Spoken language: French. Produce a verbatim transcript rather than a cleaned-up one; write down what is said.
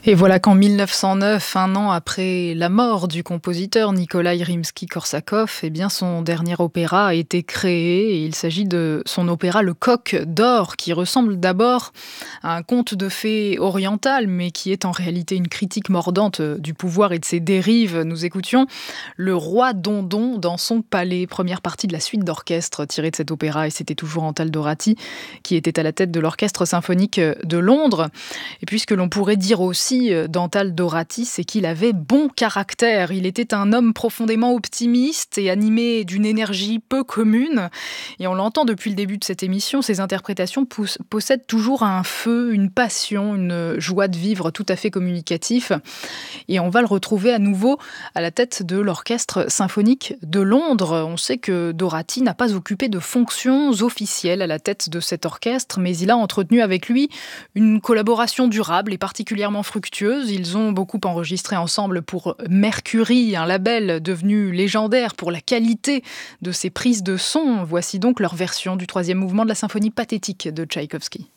Et voilà qu'en mille neuf cent neuf, un an après la mort du compositeur Nikolaï Rimsky-Korsakov, eh bien son dernier opéra a été créé. Et il s'agit de son opéra Le Coq d'Or, qui ressemble d'abord à un conte de fées oriental, mais qui est en réalité une critique mordante du pouvoir et de ses dérives. Nous écoutions Le Roi Dondon dans son palais, première partie de la suite d'orchestre tirée de cet opéra, et c'était toujours Antal Dorati qui était à la tête de l'Orchestre symphonique de Londres. Et puis ce que l'on pourrait dire aussi d'Antal Dorati, c'est qu'il avait bon caractère. Il était un homme profondément optimiste et animé d'une énergie peu commune. Et on l'entend depuis le début de cette émission, ses interprétations poussent, possèdent toujours un feu, une passion, une joie de vivre tout à fait communicatif. Et on va le retrouver à nouveau à la tête de l'Orchestre symphonique de Londres. On sait que Dorati n'a pas occupé de fonctions officielles à la tête de cet orchestre, mais il a entretenu avec lui une collaboration durable et particulièrement fructueuse. Ils ont beaucoup enregistré ensemble pour Mercury, un label devenu légendaire pour la qualité de ses prises de son. Voici donc leur version du troisième mouvement de la symphonie pathétique de Tchaïkovski.